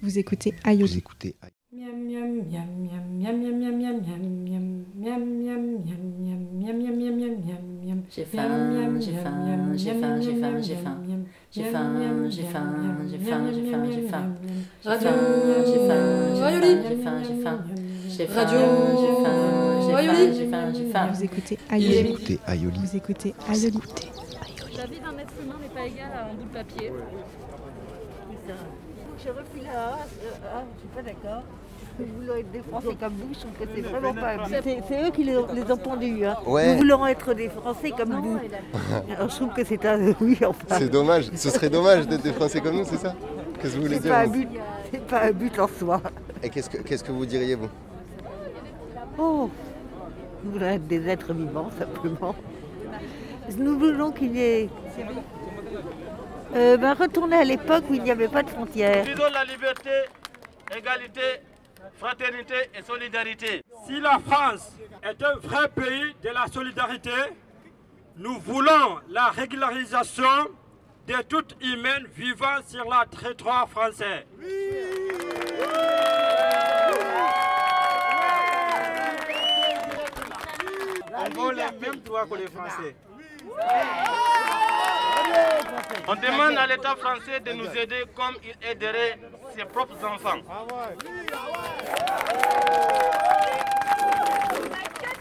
Vous écoutez Aïoli. Vous écoutez Miam miam miam miam miam miam miam miam miam miam miam miam miam miam miam miam miam miam. J'ai faim, j'ai faim, j'ai faim, j'ai faim, j'ai faim. J'ai faim, j'ai faim, j'ai faim, j'ai faim, j'ai faim. Radio J'ai faim, Aïoli. j'ai faim, j'ai faim. J'ai faim, Radio j'ai faim, j'ai Aïoli. faim, j'ai faim, j'ai faim. Vous écoutez Vous Aïoli. écoutez Aïoli. Vous écoutez Aïoli. La vie d'un être humain n'est pas égale à un bout de papier. J'ai repris là, je suis pas d'accord. Nous voulons être des Français comme vous, je trouve que c'est vraiment pas abusé. C'est eux qui les ont pondus. Hein. Ouais. Nous voulons être des Français comme vous. Alors, je trouve que c'est un... Oui, enfin, C'est dommage, ce serait dommage d'être des Français comme nous, c'est ça? Qu'est-ce que vous voulez c'est dire pas, vous c'est pas un but en soi. Et qu'est-ce que vous diriez vous? Oh, nous voulons être des êtres vivants, simplement. Nous voulons qu'il y ait... retourner à l'époque où il n'y avait pas de frontières. Disons la liberté, égalité, fraternité et solidarité. Si la France est un vrai pays de la solidarité, nous voulons la régularisation de toutes humaines vivant sur le territoire français. On veut les mêmes droits que les Français. On demande à l'État français de nous aider comme il aiderait ses propres enfants.